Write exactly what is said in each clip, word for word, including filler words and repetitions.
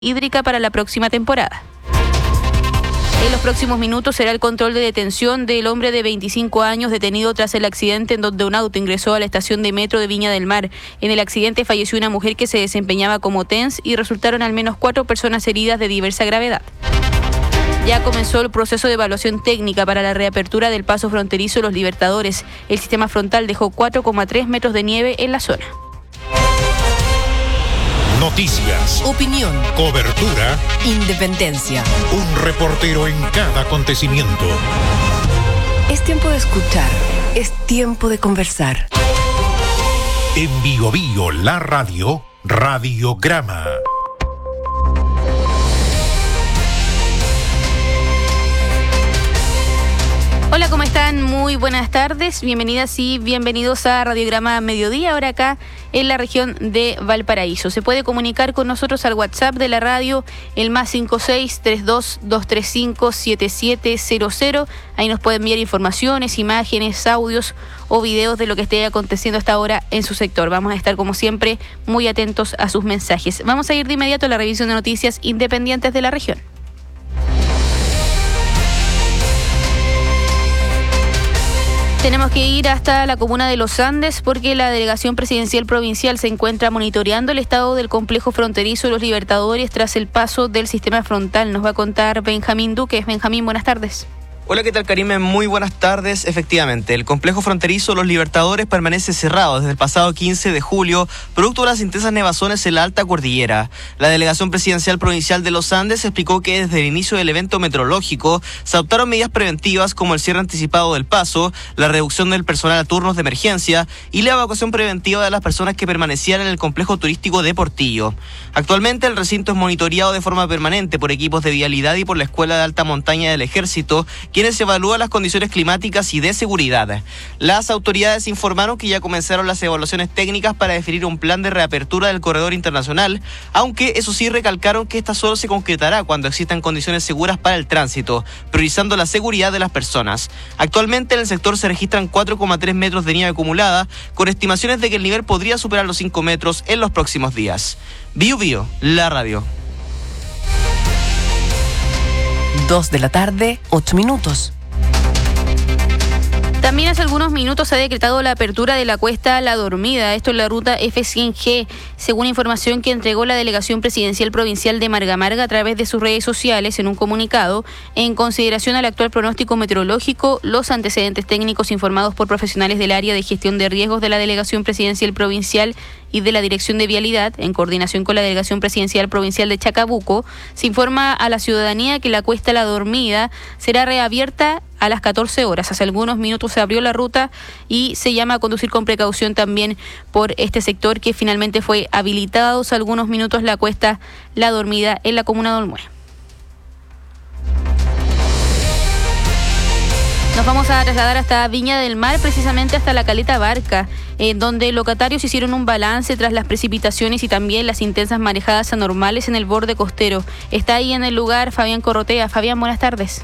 hídrica para la próxima temporada. En los próximos minutos será el control de detención del hombre de veinticinco años detenido tras el accidente en donde un auto ingresó a la estación de metro de Viña del Mar. En el accidente falleció una mujer que se desempeñaba como T E N S y resultaron al menos cuatro personas heridas de diversa gravedad. Ya comenzó el proceso de evaluación técnica para la reapertura del paso fronterizo Los Libertadores. El sistema frontal dejó cuatro coma tres metros de nieve en la zona. Noticias, opinión, cobertura, independencia. Un reportero en cada acontecimiento. Es tiempo de escuchar, es tiempo de conversar. En Bio Bio, la radio, Radiograma. Hola, ¿cómo están? Muy buenas tardes. Bienvenidas y bienvenidos a Radiograma Mediodía, ahora acá en la región de Valparaíso. Se puede comunicar con nosotros al WhatsApp de la radio, el más cinco seis tres dos dos tres cinco siete siete cero cero. Ahí nos puede enviar informaciones, imágenes, audios o videos de lo que esté aconteciendo hasta ahora en su sector. Vamos a estar, como siempre, muy atentos a sus mensajes. Vamos a ir de inmediato a la revisión de noticias independientes de la región. Tenemos que ir hasta la comuna de Los Andes porque la delegación presidencial provincial se encuentra monitoreando el estado del complejo fronterizo de Los Libertadores tras el paso del sistema frontal. Nos va a contar Benjamín Duque. Benjamín, buenas tardes. Hola, ¿qué tal, Karime? Muy buenas tardes. Efectivamente, el complejo fronterizo Los Libertadores permanece cerrado desde el pasado quince de julio, producto de las intensas nevazones en la alta cordillera. La delegación presidencial provincial de Los Andes explicó que desde el inicio del evento meteorológico se adoptaron medidas preventivas como el cierre anticipado del paso, la reducción del personal a turnos de emergencia y la evacuación preventiva de las personas que permanecían en el complejo turístico de Portillo. Actualmente el recinto es monitoreado de forma permanente por equipos de vialidad y por la Escuela de Alta Montaña del Ejército, quienes evalúan las condiciones climáticas y de seguridad. Las autoridades informaron que ya comenzaron las evaluaciones técnicas para definir un plan de reapertura del corredor internacional, aunque eso sí recalcaron que esta solo se concretará cuando existan condiciones seguras para el tránsito, priorizando la seguridad de las personas. Actualmente en el sector se registran cuatro coma tres metros de nieve acumulada, con estimaciones de que el nivel podría superar los cinco metros en los próximos días. Bio Bio, la radio. Dos de la tarde, ocho minutos. También hace algunos minutos se ha decretado la apertura de la cuesta La Dormida, esto en la ruta F cien G, según información que entregó la Delegación Presidencial Provincial de Marga Marga a través de sus redes sociales en un comunicado. En consideración al actual pronóstico meteorológico, los antecedentes técnicos informados por profesionales del área de gestión de riesgos de la Delegación Presidencial Provincial y de la Dirección de Vialidad, en coordinación con la Delegación Presidencial Provincial de Chacabuco, se informa a la ciudadanía que la cuesta La Dormida será reabierta a las catorce horas. Hace algunos minutos se abrió la ruta y se llama a conducir con precaución también por este sector que finalmente fue habilitado hace algunos minutos, la cuesta La Dormida en la comuna de Olmué. Nos vamos a trasladar hasta Viña del Mar, precisamente hasta la Caleta Barca, en donde locatarios hicieron un balance tras las precipitaciones y también las intensas marejadas anormales en el borde costero. Está ahí en el lugar Fabián Corrotea. Fabián, buenas tardes.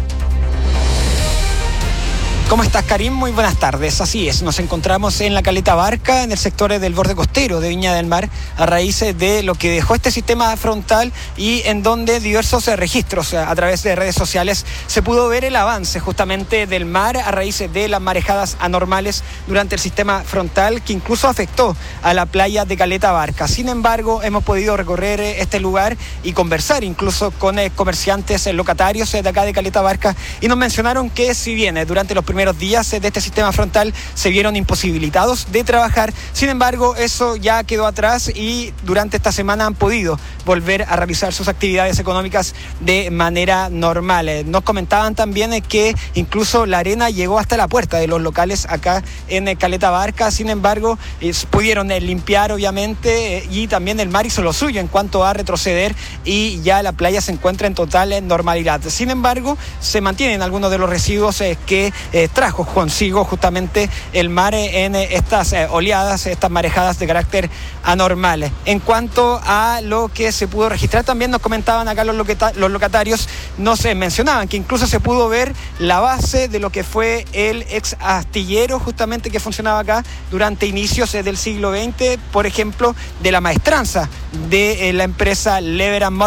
¿Cómo estás, Karim? Muy buenas tardes. Así es, nos encontramos en la Caleta Barca, en el sector del borde costero de Viña del Mar, a raíz de lo que dejó este sistema frontal y en donde diversos registros a través de redes sociales se pudo ver el avance justamente del mar a raíz de las marejadas anormales durante el sistema frontal que incluso afectó a la playa de Caleta Barca. Sin embargo, hemos podido recorrer este lugar y conversar incluso con comerciantes locatarios de acá de Caleta Barca y nos mencionaron que si bien durante los primeros primeros días de este sistema frontal se vieron imposibilitados de trabajar. Sin embargo, eso ya quedó atrás y durante esta semana han podido volver a realizar sus actividades económicas de manera normal. Nos comentaban también que incluso la arena llegó hasta la puerta de los locales acá en Caleta Barca. Sin embargo, pudieron limpiar obviamente y también el mar hizo lo suyo en cuanto a retroceder y ya la playa se encuentra en total normalidad. Sin embargo, se mantienen algunos de los residuos que eh, trajo consigo justamente el mar en estas oleadas, estas marejadas de carácter anormal. En cuanto a lo que se pudo registrar. También nos comentaban acá los, locata- los locatarios, nos eh, mencionaban que incluso se pudo ver la base de lo que fue el ex astillero justamente que funcionaba acá durante inicios eh, del siglo veinte, por ejemplo, de la maestranza de eh, la empresa Lever and